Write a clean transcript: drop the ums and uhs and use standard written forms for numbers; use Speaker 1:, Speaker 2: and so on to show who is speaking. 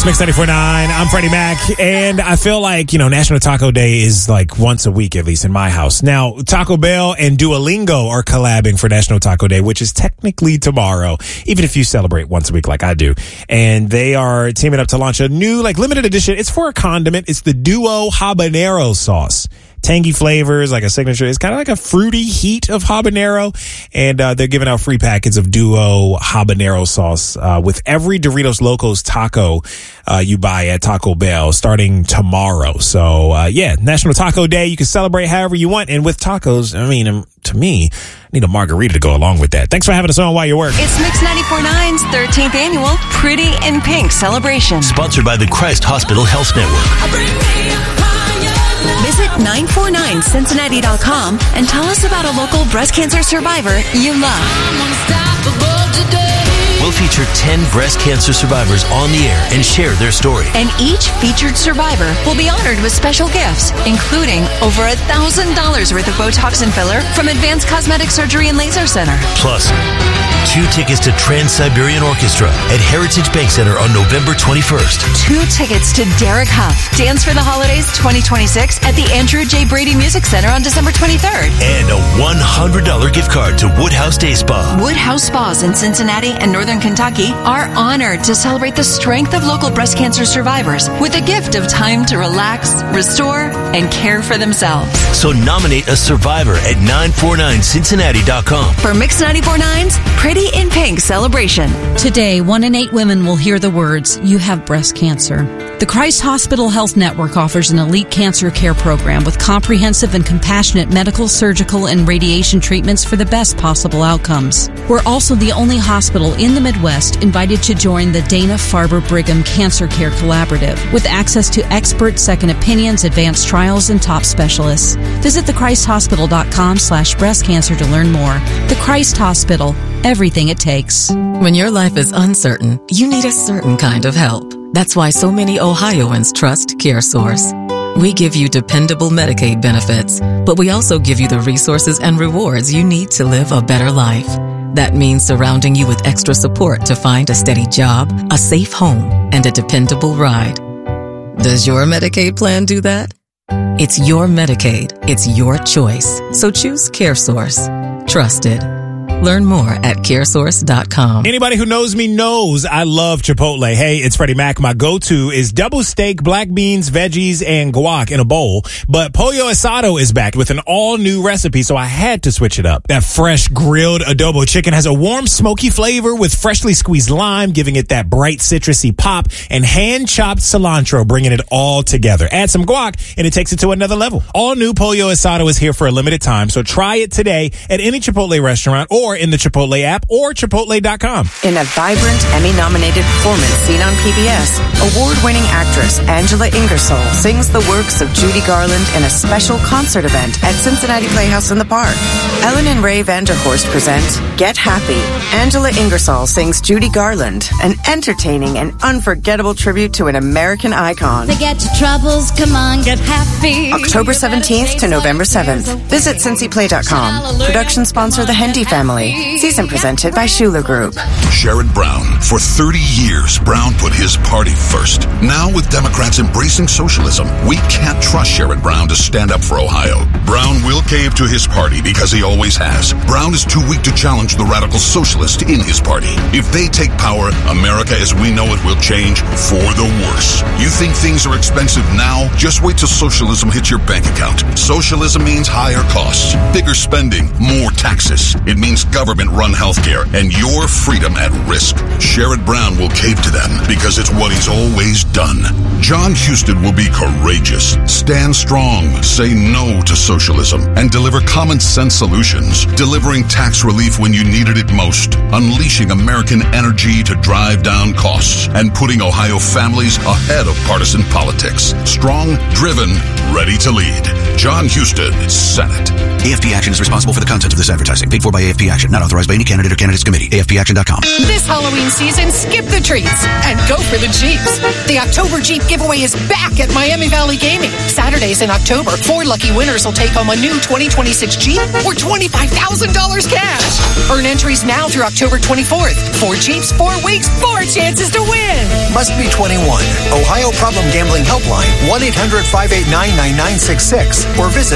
Speaker 1: It's Mix 94.9. I'm Freddie Mac, and I feel like, National Taco Day is like once a week, at least in my house. Now, Taco Bell and Duolingo are collabing for National Taco Day, which is technically tomorrow, even if you celebrate once a week like I do. And they are teaming up to launch a new, limited edition. It's for a condiment. It's the Duo Habanero sauce. Tangy flavors, like a signature. It's kind of like a fruity heat of habanero. And they're giving out free packets of Duo Habanero sauce with every Doritos Locos taco you buy at Taco Bell starting tomorrow. So, National Taco Day. You can celebrate however you want. And with tacos, to me, I need a margarita to go along with that. Thanks for having us on while you work.
Speaker 2: It's Mix 94.9's 13th annual Pretty in Pink celebration.
Speaker 3: Sponsored by the Christ Hospital Health Network.
Speaker 2: Visit 949cincinnati.com and tell us about a local breast cancer survivor you love.
Speaker 3: We'll feature 10 breast cancer survivors on the air and share their story.
Speaker 2: And each featured survivor will be honored with special gifts, including over $1,000 worth of Botox and filler from Advanced Cosmetic Surgery and Laser Center.
Speaker 3: Plus, 2 tickets to Trans-Siberian Orchestra at Heritage Bank Center on November 21st.
Speaker 2: 2 tickets to Derek Huff, Dance for the Holidays 2026 at the Andrew J. Brady Music Center on December 23rd.
Speaker 3: And a $100 gift card to Woodhouse Day Spa.
Speaker 2: Woodhouse Spas in Cincinnati and Northern Kentucky are honored to celebrate the strength of local breast cancer survivors with a gift of time to relax, restore, and care for themselves.
Speaker 3: So nominate a survivor at 949cincinnati.com.
Speaker 2: For Mix 94.9's Pretty in Pink celebration.
Speaker 4: Today, 1 in 8 women will hear the words, "You have breast cancer." The Christ Hospital Health Network offers an elite cancer care program with comprehensive and compassionate medical, surgical, and radiation treatments for the best possible outcomes. We're also the only hospital in the Midwest invited to join the Dana-Farber Brigham Cancer Care Collaborative with access to expert second opinions, advanced trials, and top specialists. Visit thechristhospital.com/breast cancer to learn more. The Christ Hospital, everything it takes.
Speaker 5: When your life is uncertain, you need a certain kind of help. That's why so many Ohioans trust CareSource. We give you dependable Medicaid benefits, but we also give you the resources and rewards you need to live a better life. That means surrounding you with extra support to find a steady job, a safe home, and a dependable ride. Does your Medicaid plan do that? It's your Medicaid. It's your choice. So choose CareSource. Trusted. Learn more at caresource.com.
Speaker 1: Anybody who knows me knows I love Chipotle. Hey, it's Freddie Mac. My go-to is double steak, black beans, veggies, and guac in a bowl. But Pollo Asado is back with an all-new recipe, so I had to switch it up. That fresh grilled adobo chicken has a warm, smoky flavor with freshly squeezed lime, giving it that bright citrusy pop, and hand-chopped cilantro, bringing it all together. Add some guac, and it takes it to another level. All-new Pollo Asado is here for a limited time, so try it today at any Chipotle restaurant or in the Chipotle app or Chipotle.com.
Speaker 6: In a vibrant Emmy-nominated performance seen on PBS, award-winning actress Angela Ingersoll sings the works of Judy Garland in a special concert event at Cincinnati Playhouse in the Park. Ellen and Ray Vanderhorst present Get Happy. Angela Ingersoll sings Judy Garland, an entertaining and unforgettable tribute to an American icon.
Speaker 7: Forget your troubles, come on, get happy.
Speaker 6: October 17th to November 7th. Visit CincyPlay.com. Production sponsor The Hendy Family. Season presented by Schuler Group.
Speaker 8: Sherrod Brown. For 30 years, Brown put his party first. Now, with Democrats embracing socialism, we can't trust Sherrod Brown to stand up for Ohio. Brown will cave to his party because he always has. Brown is too weak to challenge the radical socialist in his party. If they take power, America as we know it will change for the worse. You think things are expensive now? Just wait till socialism hits your bank account. Socialism means higher costs, bigger spending, more taxes. It means government-run healthcare and your freedom at risk. Sherrod Brown will cave to them because it's what he's always done. John Huston will be courageous, stand strong, say no to socialism, and deliver common-sense solutions, delivering tax relief when you needed it most, unleashing American energy to drive down costs, and putting Ohio families ahead of partisan politics. Strong, driven, ready to lead. John Huston, Senate.
Speaker 9: AFP Action is responsible for the content of this advertising. Paid for by AFP Action. Not authorized by any candidate or candidates committee. AFPAction.com.
Speaker 10: This Halloween season, skip the treats and go for the Jeeps. The October Jeep giveaway is back at Miami Valley Gaming. Saturdays in October, 4 lucky winners will take home a new 2026 Jeep or $25,000 cash. Earn entries now through October 24th. 4 Jeeps, 4 weeks, 4 chances to win.
Speaker 11: Must be 21. Ohio Problem Gambling Helpline, 1-800-589-9966, or visit